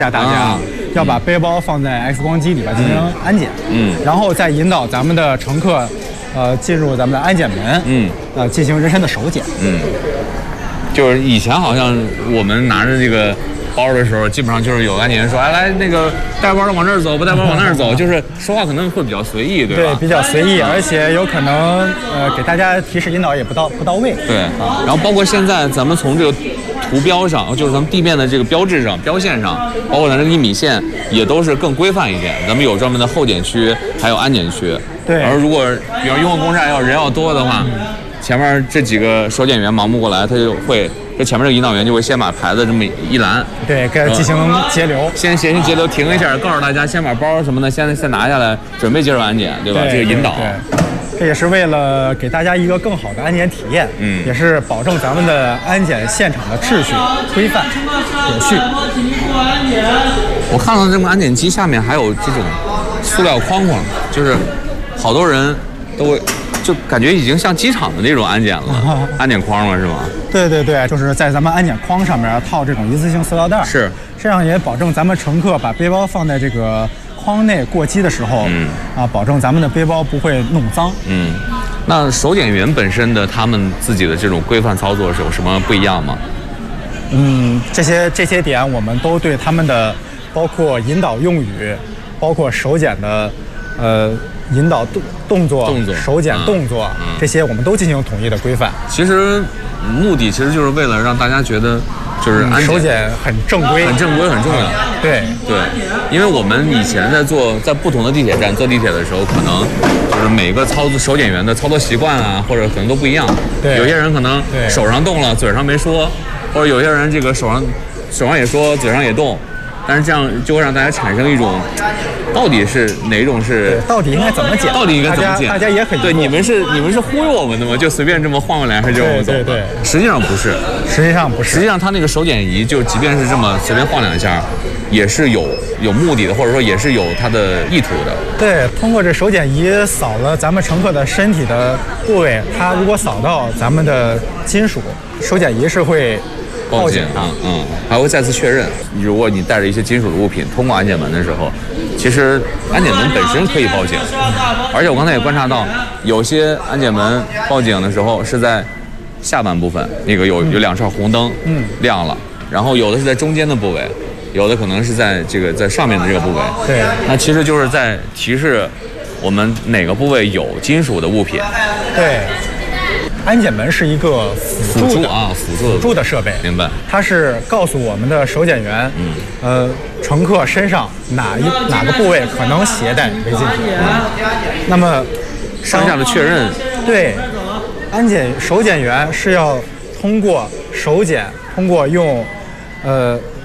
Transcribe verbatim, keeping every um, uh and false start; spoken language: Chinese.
大家要把背包放在 X 光机里边进行安检， 嗯， 然后再引导咱们的乘客，呃，进入咱们的安检门， 嗯， 呃，进行人身的手检， 嗯，就是以前好像我们拿着这个包的时候，基本上就是有安检员说，哎，来那个带包的往这儿走，不带包往那儿走，就是说话可能会比较随意，对吧？ 对，比较随意，而且有可能呃给大家提示引导也不到不到位。 对，然后包括现在咱们从这个图标上，就是咱们地面的这个标志上、标线上，包括咱这个一米线，也都是更规范一点。咱们有专门的候检区，还有安检区。 对。 而如果比如拥护公善要人要多的话，前面这几个手检员忙不过来，他就会。这前面这个引导员就会先把牌子这么一拦， 对，该进行截流， 呃、先先截流停一下，告诉大家先把包什么的先先拿下来，准备接受安检，对吧？ 对这个引导， 对，这也是为了给大家一个更好的安检体验， 嗯， 也是保证咱们的安检现场的秩序、规范、有序。 我看到这个安检机下面还有这种塑料框框，就是好多人都会。就感觉已经像机场的那种安检了，安检框了是吗？ 对对对，就是在咱们安检框上面套这种一次性塑料袋， 是， 这样也保证咱们乘客把背包放在这个框内过机的时候， 嗯啊，保证咱们的背包不会弄脏。 嗯，那手检员本身的他们自己的这种规范操作是有什么不一样吗？ 嗯，这些这些点我们都对他们的包括引导用语，包括手检的，呃。引导动动作、 动作、 手检动作、 嗯嗯、 这些，我们都进行统一的规范。 其实目的其实就是为了让大家觉得，就是安检、 嗯、手检很正规、 很正规、很重要。 对对，因为我们以前在坐在不同的地铁站坐地铁的时候，可能就是每个操作手检员的操作习惯啊，或者可能都不一样。 对， 有些人可能手上动了，嘴上没说，或者有些人这个手上手上也说，嘴上也动。但是这样就会让大家产生一种，到底是哪种是？ 到底应该怎么检？ 到底应该怎么检？ 大家也很对，你们是你们是忽悠我们的吗？就随便这么换过来，还是就我们走的？ 对对对， 实际上不是， 实际上不是。 实际上，它那个手检仪，就即便是这么随便晃两下，也是有有目的的，或者说也是有它的意图的。 对，通过这手检仪扫了咱们乘客的身体的部位，它如果扫到咱们的金属，手检仪是会。 报警啊，嗯，还会再次确认。如果你带着一些金属的物品通过安检门的时候，其实安检门本身可以报警，而且我刚才也观察到，有些安检门报警的时候是在下半部分，那个有有两扇红灯，嗯，亮了，然后有的是在中间的部位，有的可能是在这个在上面的这个部位。 对， 那其实就是在提示我们哪个部位有金属的物品。 对。安检门是一个辅助的啊，辅助辅助的设备， 明白？ 它是告诉我们的手检员，嗯，呃，乘客身上哪一哪个部位可能携带违禁品，那么上下的确认。 对，安检手检员是要通过手检，通过用，呃，